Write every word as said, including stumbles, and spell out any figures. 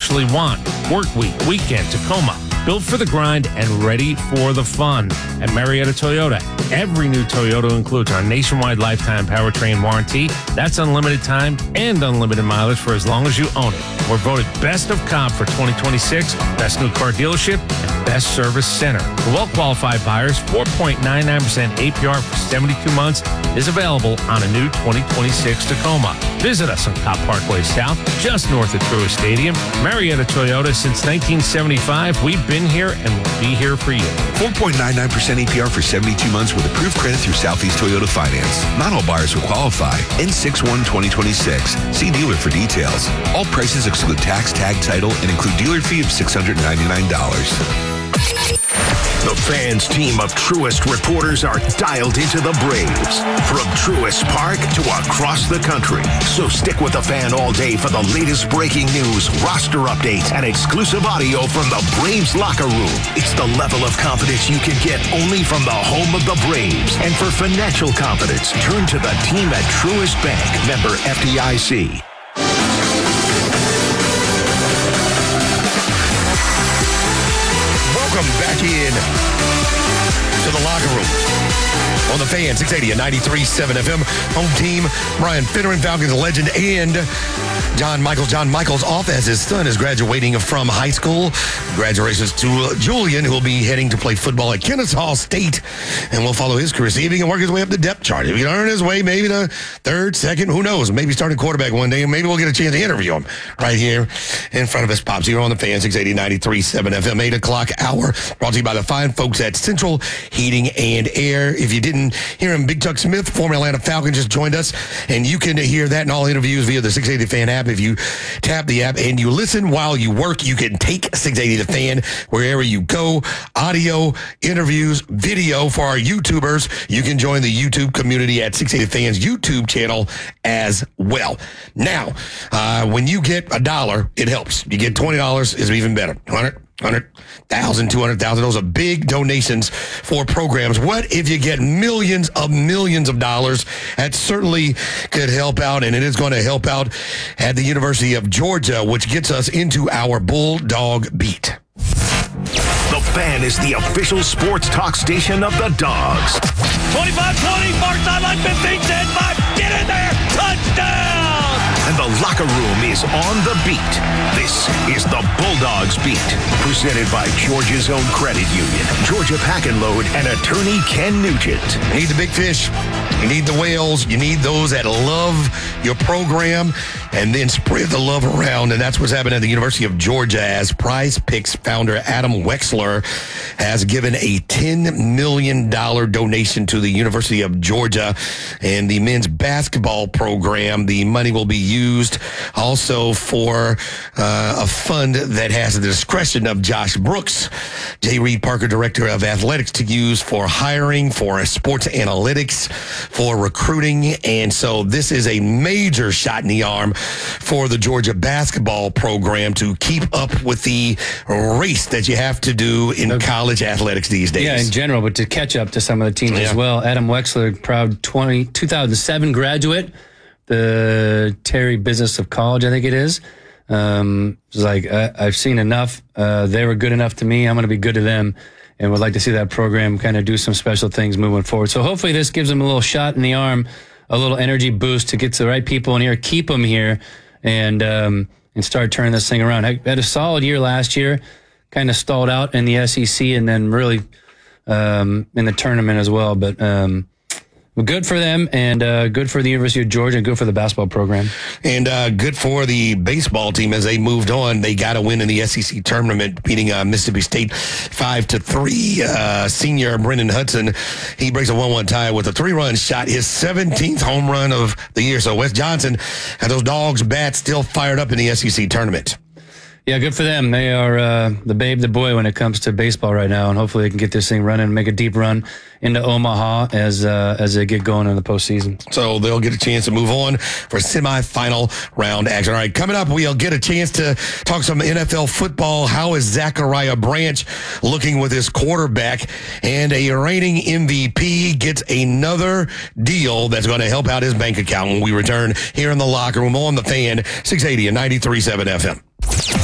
actually want. Work week, weekend, Tacoma. Built for the grind and ready for the fun. At Marietta Toyota, every new Toyota includes our nationwide lifetime powertrain warranty. That's unlimited time and unlimited mileage for as long as you own it. We're voted Best of Comp for twenty twenty-six, Best New Car Dealership, and Best Service Center. For well-qualified buyers, four point nine nine percent A P R for seventy-two months is available on a new twenty twenty-six Tacoma. Visit us on Cop Parkway South, just north of Truist Stadium. Marietta Toyota, since nineteen seventy-five, we've been here and will be here for you. four point nine nine percent A P R for seventy-two months with approved credit through Southeast Toyota Finance. Not all buyers will qualify. N six one twenty twenty-six. See dealer for details. All prices exclude tax, tag, title, and include dealer fee of six hundred ninety-nine dollars. The Fans team of Truist reporters are dialed into the Braves, from Truist Park to across the country. So stick with the Fan all day for the latest breaking news, roster updates, and exclusive audio from the Braves locker room. It's the level of confidence you can get only from the home of the Braves. And for financial confidence, turn to the team at Truist Bank, member F D I C. Welcome back in to the locker room on the Fan, six eighty and ninety-three point seven F M. Home team, Brian Finneran, Falcons legend, and John Michaels. John Michaels off as his son is graduating from high school. Congratulations to Julian, who will be heading to play football at Kennesaw State, and we'll follow his career. See if he can work his way up the depth chart. If he can earn his way, maybe the third, second, who knows? Maybe starting quarterback one day, and maybe we'll get a chance to interview him right here in front of us. Pops here on the Fan, six eighty, ninety-three point seven F M, eight o'clock hour, brought to you by the fine folks at Central Heating and Air. If you didn't hear him, Big Chuck Smith, former Atlanta Falcon, just joined us, and you can hear that and all interviews via the six eighty Fan app. If you tap the app and you listen while you work, you can take six eighty The Fan wherever you go. Audio, interviews, video for our YouTubers. You can join the YouTube community at six eighty Fan's YouTube channel as well. Now, uh, when you get a dollar, it helps. You get twenty dollars, is even better. one hundred one hundred thousand, two hundred thousand. Those are big donations for programs. What if you get millions of millions of dollars? That certainly could help out, and it is going to help out at the University of Georgia, which gets us into our Bulldog Beat. The Fan is the official sports talk station of the Dogs. twenty-five twenty, far sideline, fifteen ten, five, get in there, touchdown! And the locker room is on the beat. This is the Bulldogs Beat, presented by Georgia's own credit union, Georgia Pack and Load, and attorney Ken Nugent. You need the big fish. You need the whales. You need those that love your program and then spread the love around. And that's what's happening at the University of Georgia, as Prize Picks founder Adam Wexler has given a ten million dollars donation to the University of Georgia and the men's basketball program. The money will be used also for uh, a fund that has the discretion of Josh Brooks, J. Reed Parker, Director of Athletics, to use for hiring, for sports analytics, for recruiting. And so this is a major shot in the arm for the Georgia basketball program to keep up with the race that you have to do in okay. college athletics these days. Yeah, in general, but to catch up to some of the teams yeah. as well. Adam Wexler, proud twenty, two thousand seven graduate, the Terry Business of College, I think it is. Um, it's like, I, I've seen enough. Uh, they were good enough to me. I'm going to be good to them, and would like to see that program kind of do some special things moving forward. So hopefully this gives them a little shot in the arm, a little energy boost to get to the right people in here, keep them here, and um, and start turning this thing around. I had a solid year last year, kind of stalled out in the S E C, and then really um, in the tournament as well. But um, good for them, and uh, good for the University of Georgia, and good for the basketball program. And uh, good for the baseball team as they moved on. They got a win in the S E C tournament, beating uh, Mississippi State five to three. Uh, senior Brendan Hudson, he breaks a one one tie with a three-run shot, his seventeenth home run of the year. So Wes Johnson had those Dogs bats still fired up in the S E C tournament. Yeah, good for them. They are uh, the babe, the boy when it comes to baseball right now, and hopefully they can get this thing running and make a deep run into Omaha as uh, as they get going in the postseason. So they'll get a chance to move on for semifinal round action. All right, coming up, we'll get a chance to talk some N F L football. How is Zachariah Branch looking with his quarterback? And a reigning M V P gets another deal that's going to help out his bank account when we return here in the locker room on the Fan, six eighty and ninety-three point seven F M.